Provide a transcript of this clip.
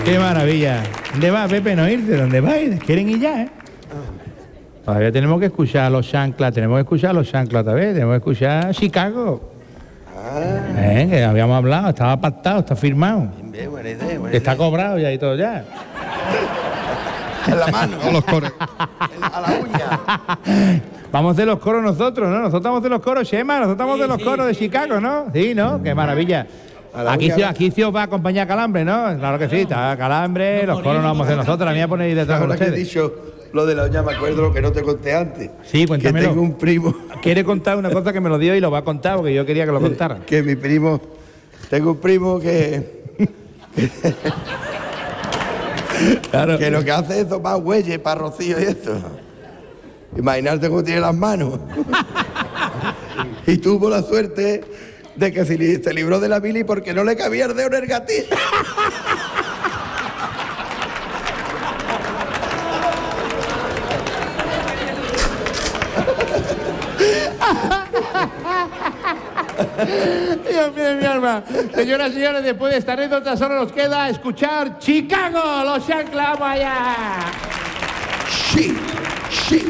Qué maravilla. ¿Dónde va, Pepe? No irse, ¿dónde vais? Quieren ir ya, ¿eh? Todavía tenemos que escuchar a los Chanclas, tenemos otra vez, tenemos que escuchar Chicago. Que habíamos hablado, estaba pactado, está firmado. Bien, buena idea, buena Está idea. cobrado ya y todo ya. En la mano. Con los coros. A la uña. Vamos de los coros nosotros, ¿no? Nosotros estamos de los coros, Chema, nosotros estamos de los coros de Chicago, ¿no? Sí, ¿no? Qué maravilla. Aquí sí os va a acompañar Calambre, ¿no? Claro que sí, está Calambre, los coros no vamos a hacer nosotros, la mía pone ahí detrás con Ahora que he ustedes. dicho lo de la uña, me acuerdo lo que no te conté antes. Sí, cuéntamelo. Que tengo un primo, Quiere contar una cosa que me lo dio y lo va a contar porque yo quería que lo contara. que mi primo, tengo un primo que Claro. que lo que hace es tomar huelles para Rocío y eso. Imaginarte cómo tiene las manos. Y tuvo la suerte de que se libró de la mili porque no le cabía el dedo en el gatillo. Dios mío, mi alma. Señoras y señores, después de esta anécdota solo nos queda escuchar Chicago, los Chanclas, vaya. Sí, sí.